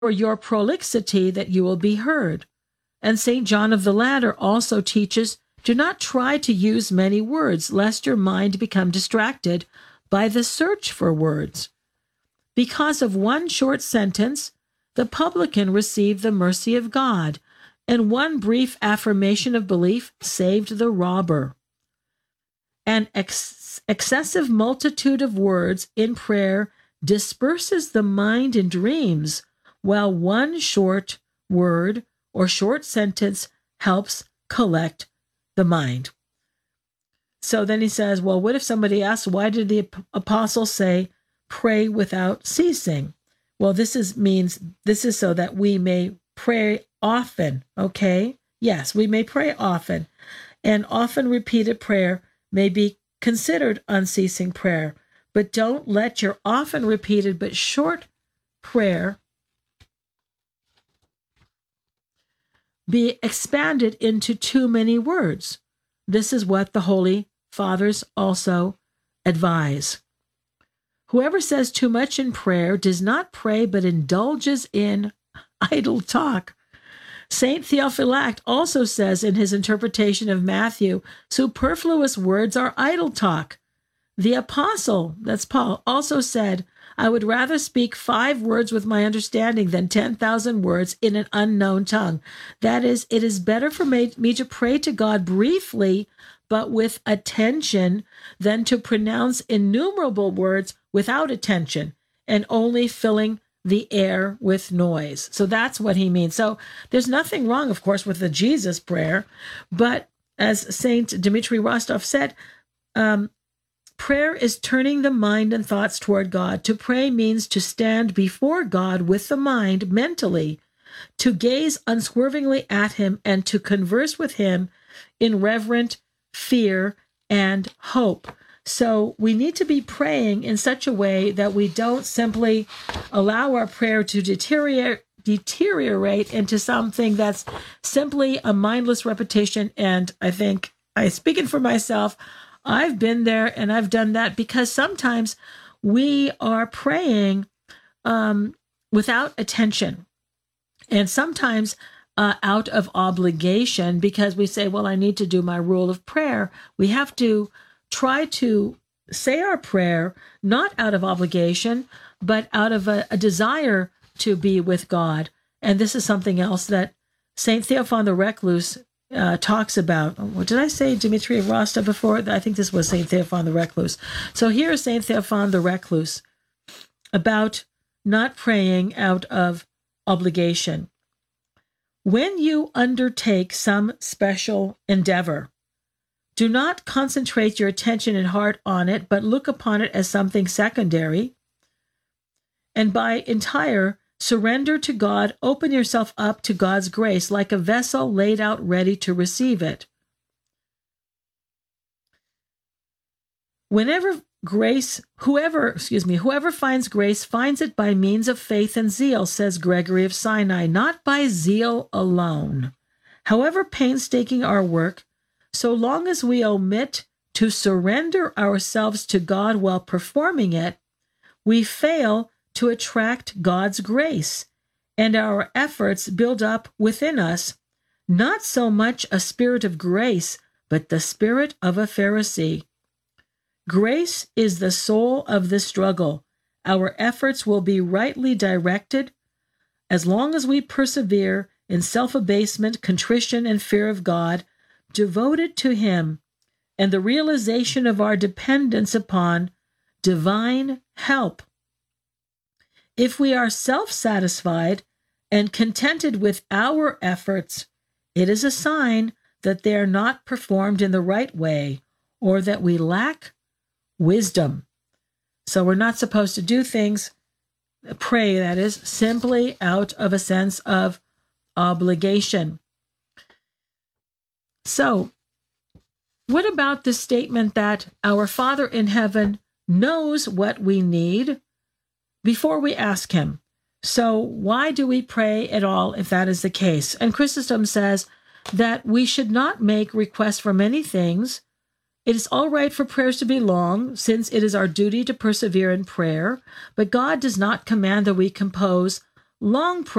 for your prolixity that you will be heard. And St. John of the Ladder also teaches, do not try to use many words, lest your mind become distracted by the search for words. Because of one short sentence, the publican received the mercy of God, and one brief affirmation of belief saved the robber. An excessive multitude of words in prayer disperses the mind in dreams, while one short word or short sentence helps collect the mind. So then he says, well, what if somebody asks, why did the apostle say, pray without ceasing? Well, this is so that we may pray often, okay? Yes, we may pray often. And often repeated prayer may be considered unceasing prayer. But don't let your often repeated but short prayer be expanded into too many words. This is what the Holy Fathers also advise. Whoever says too much in prayer does not pray but indulges in idle talk. Saint Theophylact also says in his interpretation of Matthew, superfluous words are idle talk. The apostle, that's Paul, also said, I would rather speak 5 words with my understanding than 10,000 words in an unknown tongue. That is, it is better for me to pray to God briefly, but with attention, than to pronounce innumerable words without attention and only filling the air with noise. So that's what he means. So there's nothing wrong, of course, with the Jesus prayer, but as Saint Dmitri Rostov said, prayer is turning the mind and thoughts toward God. To pray means to stand before God with the mind mentally, to gaze unswervingly at him, and to converse with him in reverent fear and hope. So we need to be praying in such a way that we don't simply allow our prayer to deteriorate into something that's simply a mindless repetition. And I think, speaking for myself, I've been there and I've done that, because sometimes we are praying without attention, and sometimes out of obligation, because we say, well, I need to do my rule of prayer. We have to try to say our prayer not out of obligation, but out of a desire to be with God. And this is something else that St. Theophan the Recluse talks about. What did I say? Dmitri Rostov before? I think this was St. Theophan the Recluse. So here is St. Theophan the Recluse about not praying out of obligation. When you undertake some special endeavor, do not concentrate your attention and heart on it, but look upon it as something secondary. And by entire surrender to God, open yourself up to God's grace like a vessel laid out ready to receive it. Whoever finds grace finds it by means of faith and zeal, says Gregory of Sinai, not by zeal alone. However painstaking our work, so long as we omit to surrender ourselves to God while performing it, we fail to attract God's grace, and our efforts build up within us not so much a spirit of grace, but the spirit of a Pharisee. Grace is the soul of the struggle. Our efforts will be rightly directed as long as we persevere in self-abasement, contrition, and fear of God, devoted to Him, and the realization of our dependence upon divine help. If we are self-satisfied and contented with our efforts, it is a sign that they are not performed in the right way, or that we lack wisdom. So we're not supposed to do things, pray that is, simply out of a sense of obligation. So, what about the statement that our Father in heaven knows what we need before we ask Him? So why do we pray at all if that is the case? And Chrysostom says that we should not make requests for many things. It is all right for prayers to be long, since it is our duty to persevere in prayer, but God does not command that we compose long